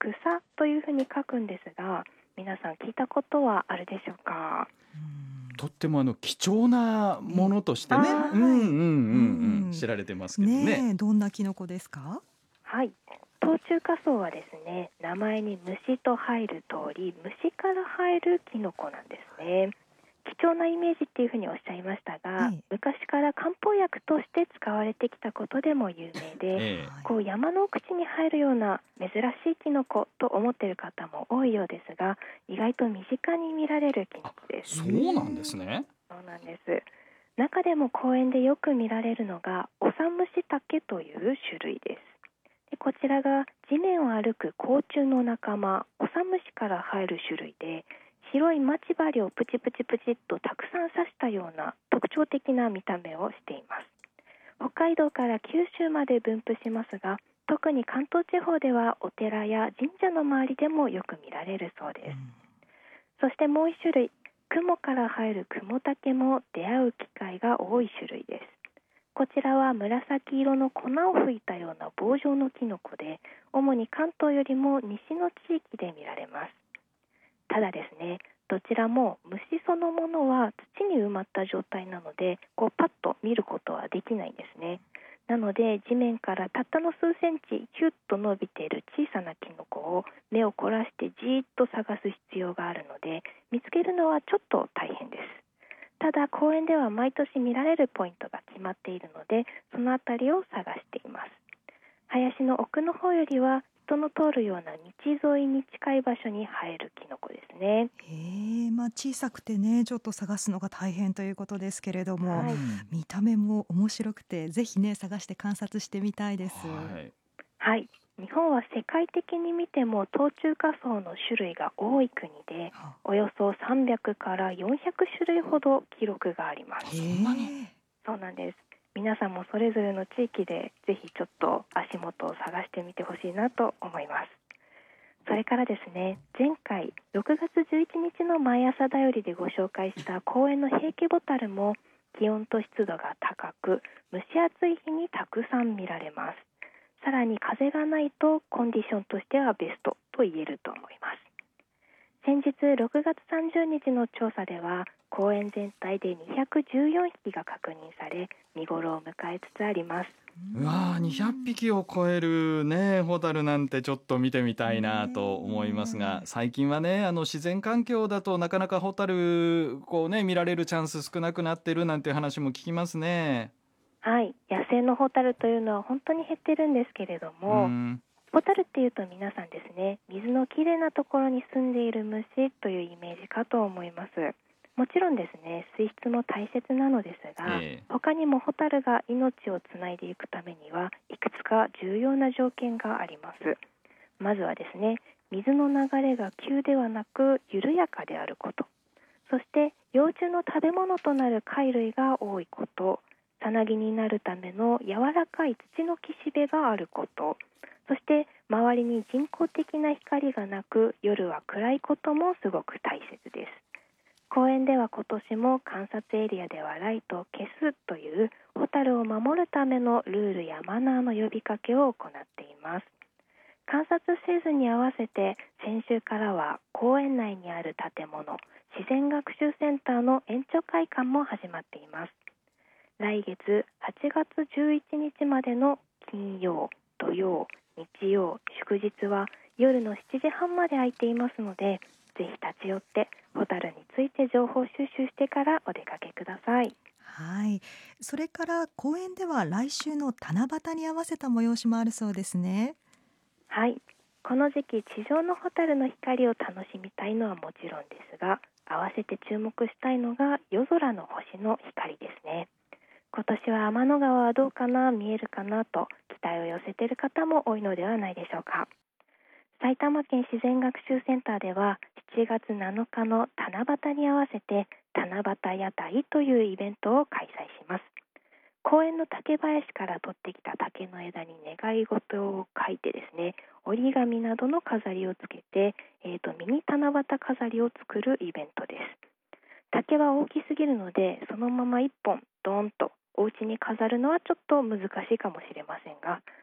草というふうに書くんですが、皆さん聞いたことはあるでしょうか？ とっても貴重なものとしてね、 はい。 知られてますけどね。 ねえ、どんなキノコですか？ はい。冬虫夏草はですね、名前に虫と入る通り、虫から入るキノコなんですね。貴重なイメージっていうふうにおっしゃいましたが、 ええ。 昔から漢方薬として使われてきたことでも有名で、 ええ、 はい。 こう山の奥地に入るような珍しいキノコと思っている方も多いようですが、意外と身近に見られるキノコです。 そうなんですね。 そうなんです。中でも公園でよく見られるのがオサムシタケという種類です。でこちらが地面を歩く甲虫の仲間、オサムシから入る種類で、白い待ち針をプチプチプチっとたくさん刺したような特徴的な見た目をしています。北海道から九州まで分布しますが、特に関東地方ではお寺や神社の周りでもよく見られるそうです。そしてもう一種類、雲から生える雲竹も出会う機会が多い種類です。こちらは紫色の粉を吹いたような棒状のキノコで、主に関東よりも西の地域で見られます。ただですね、どちらも虫そのものは土に埋まった状態なので、パッと見ることはできないんですね。なので地面からたったの数センチヒュッと伸びている小さなキノコを目を凝らしてじーっと探す必要があるので、見つけるのはちょっと大変です。ただ公園では毎年見られるポイントが決まっているので、そのあたりを探しています。林の奥の方よりは人の通るような道沿いに近い場所に生えるキノコですね。 へえ、小さくてね、ちょっと探すのが大変ということですけれども、 はい、 見た目も面白くて、ぜひね、探して観察してみたいです。 はい。 はい、日本は世界的に見ても冬虫夏草の種類が多い国で、 はおよそ300から400種類ほど記録があります。 そんなに。 へえ。 そうなんです。皆さんもそれぞれの地域でぜひちょっと足元を探してみてほしいなと思います。それからですね、前回6月11日の毎朝だよりでご紹介した公園のヘイケボタルも気温と湿度が高く、蒸し暑い日にたくさん見られます。さらに風がないとコンディションとしてはベストと言えると思います。先日6月30日の調査では公園全体で214匹が確認され、見頃を迎えつつあります。 うわー、200匹を超えるね、ホタルなんてちょっと見てみたいなと思いますが、最近はね、自然環境だとなかなかホタル、見られるチャンス少なくなってるなんて話も聞きますね。 はい、野生のホタルというのは本当に減ってるんですけれどうーも、 ん。 ホタルっていうと皆さんですね、水のきれいなところに住んでいる虫というイメージかと思います。もちろんですね、水質も大切なのですが、 ええ。 他にもホタルが命をつないでいくためにはいくつか重要な条件があります。まずはですね、水の流れが急ではなく緩やかであること、そして幼虫の食べ物となる貝類が多いこと、さなぎになるための柔らかい土の岸辺があること、そして周りに人工的な光がなく夜は暗いこともすごく大切です。公園では今年も観察エリアではライトを消すというホタルを守るためのルールやマナーの呼びかけを行っています。観察シーズンに合わせて先週からは公園内にある建物、自然学習センターの延長会館も始まっています。来月8月11日までの金曜、土曜、日曜、祝日は夜の7時半まで空いていますので、ぜひ立ち寄ってホタルについて情報収集してからお出かけください。 はい。それから公園では来週の七夕に合わせた催しもあるそうですね。 はい、この時期地上のホタルの光を楽しみたいのはもちろんですが、合わせて注目したいのが夜空の星の光ですね。今年は天の川はどうかな、見えるかなと期待を寄せている方も多いのではないでしょうか。埼玉県自然学習センターでは7月7日の七夕に合わせて七夕屋台というイベントを開催します。公園の竹林から取ってきた竹の枝に願い事を書いてですね、折り紙などの飾りをつけて、ミニ七夕飾りを作るイベントです。竹は大きすぎるので、そのまま一本ドーンとお家に飾るのはちょっと難しいかもしれませんが、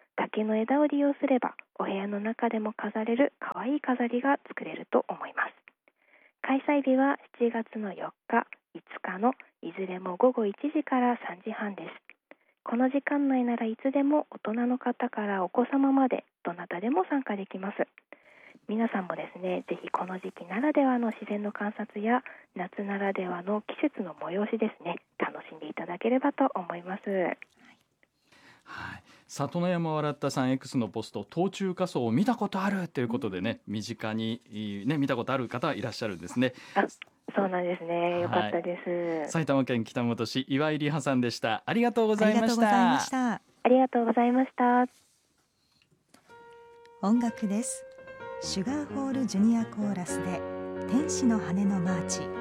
竹の枝を利用すればお部屋の中でも飾れる可愛い飾りが作れると思います。開催日は7月の4日、5日のいずれも午後1時から3時半です。この時間内ならいつでも大人の方からお子様までどなたでも参加できます。皆さんもですね、ぜひこの時期ならではの自然の観察や夏ならではの季節の催しですね、楽しんでいただければと思います。 はい、里の山笑ったさん X のポスト、冬虫夏草を見たことあるということでね、身近に、見たことある方いらっしゃるんですね。 そうなんですね。よかったです。 埼玉県北本市、岩井里葉さんでした。ありがとうございました。 ありがとうございました。 音楽です。シュガーホールジュニアコーラスで天使の羽のマーチ。